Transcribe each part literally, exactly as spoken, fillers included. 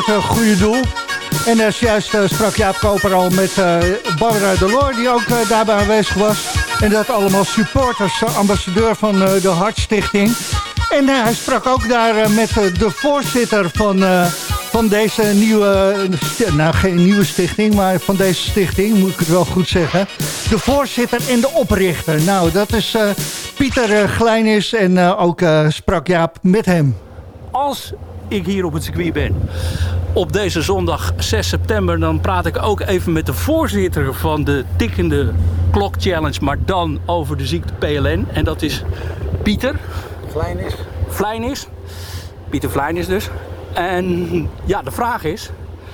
het uh, goede doel. En uh, juist uh, sprak Jaap Koper al met uh, Barbara Delor, die ook uh, daarbij aanwezig was. En dat allemaal supporters, uh, ambassadeur van uh, de Hartstichting. En uh, hij sprak ook daar uh, met uh, de voorzitter van, uh, van deze nieuwe, uh, nou geen nieuwe stichting, maar van deze stichting, moet ik het wel goed zeggen. De voorzitter en de oprichter. Nou, dat is uh, Pieter uh, Glijnis en uh, ook uh, sprak Jaap met hem. Als ik hier op het circuit ben op deze zondag zes september, dan praat ik ook even met de voorzitter van de Tikkende Klok Challenge, maar dan over de ziekte P L N. En dat is Pieter Vlijnis. Vlijnis. Pieter Vlijnis dus. En ja, de vraag is,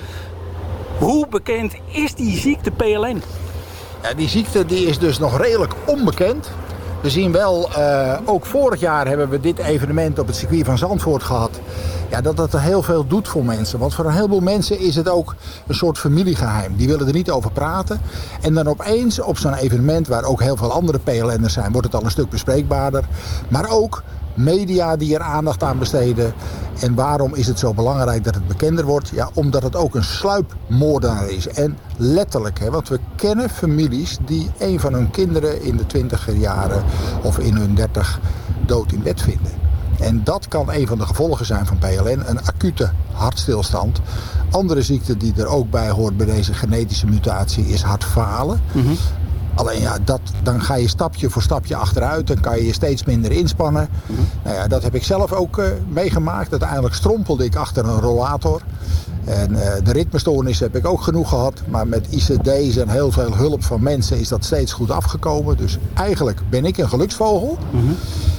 hoe bekend is die ziekte P L N? Ja, die ziekte die is dus nog redelijk onbekend. We zien wel, uh, ook vorig jaar hebben we dit evenement op het circuit van Zandvoort gehad. Ja, dat dat heel veel doet voor mensen. Want voor een heleboel mensen is het ook een soort familiegeheim. Die willen er niet over praten. En dan opeens op zo'n evenement waar ook heel veel andere P L N'ers zijn, wordt het al een stuk bespreekbaarder. Maar ook media die er aandacht aan besteden. En waarom is het zo belangrijk dat het bekender wordt? Ja, omdat het ook een sluipmoordenaar is. En letterlijk, hè, want we kennen families die een van hun kinderen in de twintiger jaren of in hun dertig dood in bed vinden. En dat kan een van de gevolgen zijn van P L N, een acute hartstilstand. Andere ziekte die er ook bij hoort bij deze genetische mutatie is hartfalen. Mm-hmm. Alleen ja, dat, dan ga je stapje voor stapje achteruit. Dan kan je je steeds minder inspannen. Mm-hmm. Nou ja, dat heb ik zelf ook uh, meegemaakt. Uiteindelijk strompelde ik achter een rollator. En uh, de ritmestoornis heb ik ook genoeg gehad. Maar met I C D's en heel veel hulp van mensen is dat steeds goed afgekomen. Dus eigenlijk ben ik een geluksvogel. Mm-hmm.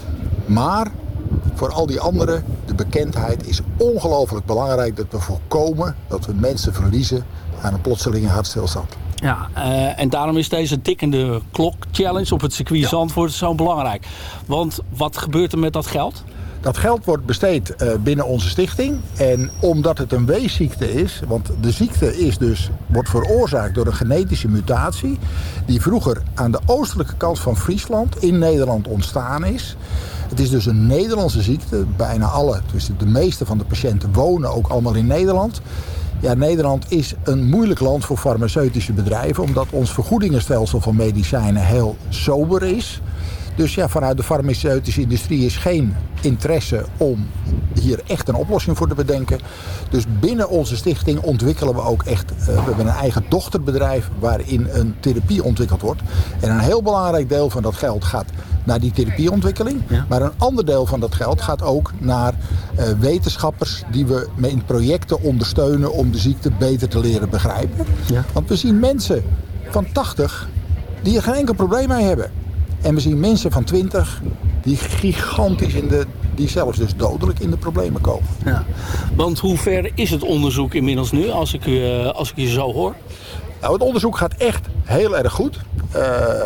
Maar voor al die anderen, de bekendheid is ongelooflijk belangrijk. Dat we voorkomen dat we mensen verliezen aan een plotselinge hartstilstand. Ja, uh, en daarom is deze Tikkende Klok Challenge op het circuit ja. Zandvoort zo belangrijk. Want wat gebeurt er met dat geld? Dat geld wordt besteed uh, binnen onze stichting. En omdat het een weesziekte is, want de ziekte is dus, wordt veroorzaakt door een genetische mutatie die vroeger aan de oostelijke kant van Friesland in Nederland ontstaan is. Het is dus een Nederlandse ziekte. Bijna alle, dus de meeste van de patiënten wonen ook allemaal in Nederland. Ja, Nederland is een moeilijk land voor farmaceutische bedrijven, omdat ons vergoedingenstelsel van medicijnen heel sober is. Dus ja, vanuit de farmaceutische industrie is geen interesse om hier echt een oplossing voor te bedenken. Dus binnen onze stichting ontwikkelen we ook echt, uh, we hebben een eigen dochterbedrijf waarin een therapie ontwikkeld wordt. En een heel belangrijk deel van dat geld gaat naar die therapieontwikkeling. Ja. Maar een ander deel van dat geld gaat ook naar uh, wetenschappers die we in projecten ondersteunen om de ziekte beter te leren begrijpen. Ja. Want we zien mensen van tachtig die er geen enkel probleem mee hebben. En we zien mensen van twintig die gigantisch in de, die zelfs dus dodelijk in de problemen komen. Ja. Want hoe ver is het onderzoek inmiddels nu, als ik u, als ik je zo hoor? Nou, het onderzoek gaat echt heel erg goed. Uh,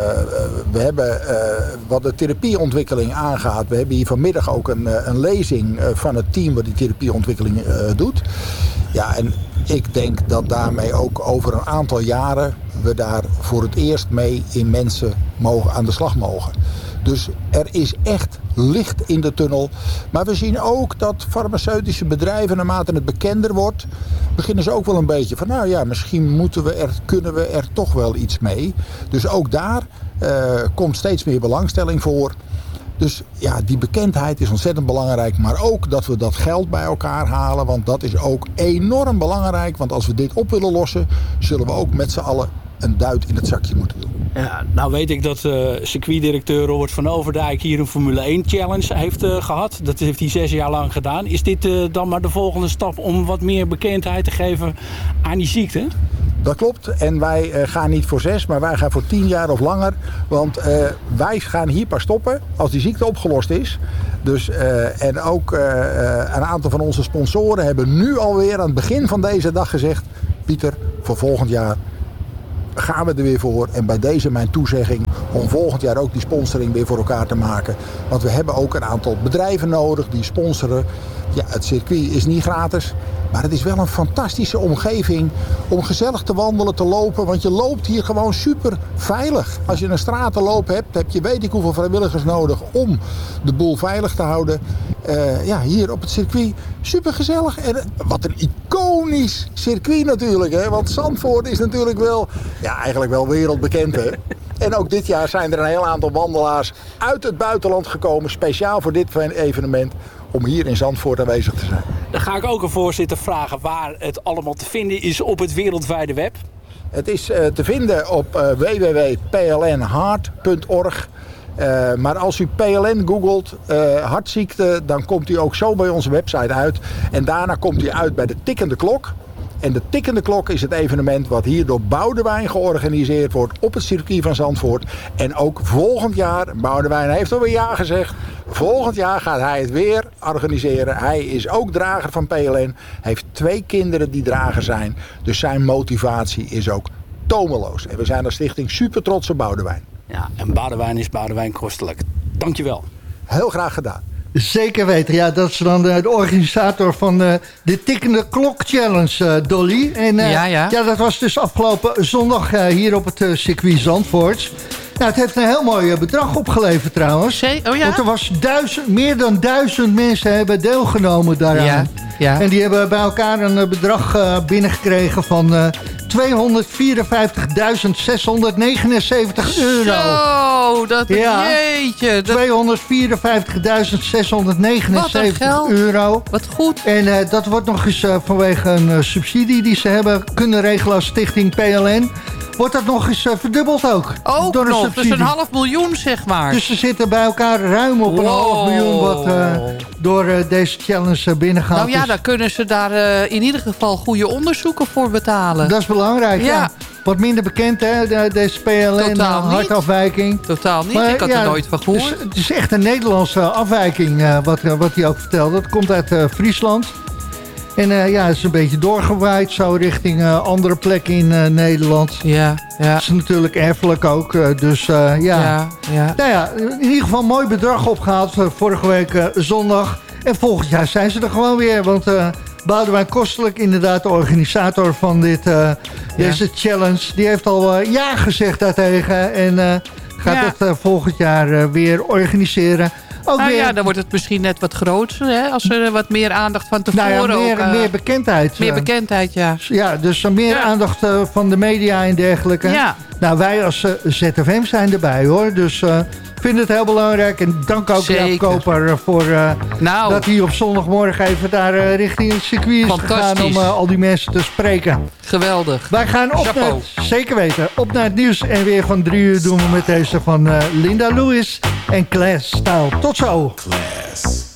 we hebben, uh, wat de therapieontwikkeling aangaat, we hebben hier vanmiddag ook een, een lezing van het team wat die therapieontwikkeling uh, doet. Ja, en ik denk dat daarmee ook over een aantal jaren we daar voor het eerst mee in mensen mogen, aan de slag mogen. Dus er is echt licht in de tunnel. Maar we zien ook dat farmaceutische bedrijven, naarmate het bekender wordt, beginnen ze ook wel een beetje van, nou ja, misschien moeten we er, kunnen we er toch wel iets mee. Dus ook daar uh, komt steeds meer belangstelling voor. Dus ja, die bekendheid is ontzettend belangrijk. Maar ook dat we dat geld bij elkaar halen. Want dat is ook enorm belangrijk. Want als we dit op willen lossen, zullen we ook met z'n allen een duit in het zakje moeten doen. Ja, nou weet ik dat uh, circuitdirecteur Robert van Overdijk hier een Formule één Challenge heeft uh, gehad. Dat heeft hij zes jaar lang gedaan. Is dit uh, dan maar de volgende stap om wat meer bekendheid te geven aan die ziekte? Dat klopt. En wij uh, gaan niet voor zes, maar wij gaan voor tien jaar of langer. Want uh, wij gaan hier pas stoppen als die ziekte opgelost is. Dus, uh, en ook uh, een aantal van onze sponsoren hebben nu alweer aan het begin van deze dag gezegd, Pieter, voor volgend jaar gaan we er weer voor. En bij deze mijn toezegging om volgend jaar ook die sponsoring weer voor elkaar te maken. Want we hebben ook een aantal bedrijven nodig die sponsoren. Ja, het circuit is niet gratis. Maar het is wel een fantastische omgeving om gezellig te wandelen, te lopen. Want je loopt hier gewoon super veilig. Als je een stratenloop hebt, heb je weet ik hoeveel vrijwilligers nodig om de boel veilig te houden. Uh, ja, hier op het circuit super gezellig. En wat een iconisch circuit natuurlijk. Hè? Want Zandvoort is natuurlijk wel, ja, eigenlijk wel wereldbekend. Hè? En ook dit jaar zijn er een heel aantal wandelaars uit het buitenland gekomen. Speciaal voor dit evenement. Om hier in Zandvoort aanwezig te zijn. Dan ga ik ook een voorzitter vragen waar het allemaal te vinden is op het wereldwijde web. Het is uh, te vinden op uh, w w w punt p l n hart punt org. Uh, maar als u P L N googelt, uh, hartziekte, dan komt u ook zo bij onze website uit. En daarna komt u uit bij de Tikkende Klok. En de Tikkende Klok is het evenement wat hier door Boudewijn georganiseerd wordt op het circuit van Zandvoort. En ook volgend jaar, Boudewijn heeft alweer ja gezegd, volgend jaar gaat hij het weer organiseren. Hij is ook drager van P L N, heeft twee kinderen die drager zijn. Dus zijn motivatie is ook tomeloos. En we zijn als stichting super trots op Boudewijn. Ja, en Boudewijn is Boudewijn kostelijk. Dankjewel. Heel graag gedaan. Zeker weten, ja, dat is dan de organisator van uh, de Tikkende Klok Challenge, uh, Dolly. En uh, ja, ja. ja, dat was dus afgelopen zondag uh, hier op het uh, circuit Zandvoort. Nou, het heeft een heel mooi uh, bedrag opgeleverd trouwens. Zee? Oh ja? Want er was duizend, meer dan duizend mensen hebben deelgenomen daaraan. Ja, ja. En die hebben bij elkaar een uh, bedrag uh, binnengekregen van uh, tweehonderdvierenvijftigduizend zeshonderdnegenenzeventig euro. Zo, dat ja. jeetje. Dat... tweehonderdvierenvijftigduizend zeshonderdnegenenzeventig euro. Wat goed. En uh, dat wordt nog eens uh, vanwege een uh, subsidie die ze hebben kunnen regelen als stichting P L N. Wordt dat nog eens uh, verdubbeld ook. Ook door nog, subsidie. dus een half miljoen zeg maar. Dus ze zitten bij elkaar ruim op een wow. half miljoen wat uh, door uh, deze challenge uh, binnengaat. Nou ja, dus dan kunnen ze daar uh, in ieder geval goede onderzoeken voor betalen. dat is belangrijk, ja. ja. Wat minder bekend, hè, de, deze P L N uh, hartafwijking. Totaal niet, maar, ik had ja, er nooit van gehoord. Het is, het is echt een Nederlandse afwijking, uh, wat, uh, wat hij ook vertelde. Dat komt uit uh, Friesland. En uh, ja, het is een beetje doorgewaaid zo richting uh, andere plekken in uh, Nederland. Ja, ja. Dat is natuurlijk erfelijk ook, uh, dus uh, ja. Ja, ja. Nou ja, in ieder geval een mooi bedrag opgehaald uh, vorige week uh, zondag. En volgend jaar zijn ze er gewoon weer, want uh, Boudewijn Kostelijk, inderdaad de organisator van dit, uh, ja. deze challenge, die heeft al uh, ja gezegd daartegen en uh, gaat ja. het uh, volgend jaar uh, weer organiseren. Ook nou weer... ja, dan wordt het misschien net wat groter, hè? Als er wat meer aandacht van tevoren nou ja, meer, ook... Uh, meer bekendheid. Meer bekendheid, ja. Ja, dus uh, meer ja. aandacht uh, van de media en dergelijke. Ja. Nou, wij als uh, Z F M zijn erbij, hoor. Dus uh, vinden het heel belangrijk. En dank ook Jaap Koper uh, voor uh, nou. dat hij op zondagmorgen even daar uh, richting het circuit is gegaan om uh, al die mensen te spreken. Geweldig. Wij gaan op naar, zeker weten, op naar het nieuws. En weer van drie uur doen we met deze van uh, Linda Lewis en Class Style. Tot zo. Class.